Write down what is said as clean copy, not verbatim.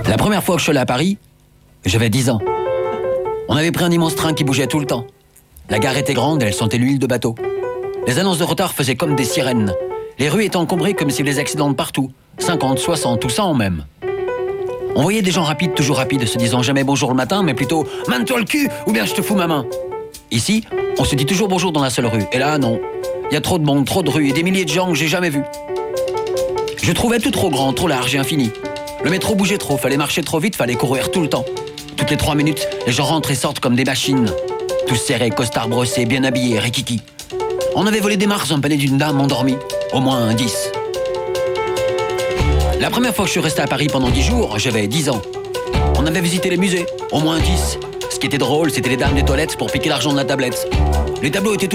La première fois que je suis allé à Paris, j'avais 10 ans. On avait pris un immense train qui bougeait tout le temps. La gare était grande et elle sentait l'huile de bateau. Les annonces de retard faisaient comme des sirènes. Les rues étaient encombrées comme s'il y avait des accidents de partout. 50, 60 ou 100 même. On voyait des gens rapides, toujours rapides, se disant jamais bonjour le matin, mais plutôt « Mène-toi le cul ou bien je te fous ma main ». Ici, on se dit toujours bonjour dans la seule rue. Et là, non. Il y a trop de monde, trop de rues et des milliers de gens que j'ai jamais vus. Je trouvais tout trop grand, trop large et infini. Le métro bougeait trop, fallait marcher trop vite, fallait courir tout le temps. Toutes les 3 minutes, les gens rentrent et sortent comme des machines. Tous serrés, costards brossés, bien habillés, rikiki. On avait volé des mars un palais d'une dame endormie. Au moins 10. La première fois que je suis resté à Paris pendant 10 jours, j'avais 10 ans. On avait visité les musées, au moins 10. Ce qui était drôle, c'était les dames des toilettes pour piquer l'argent de la tablette. Les tableaux étaient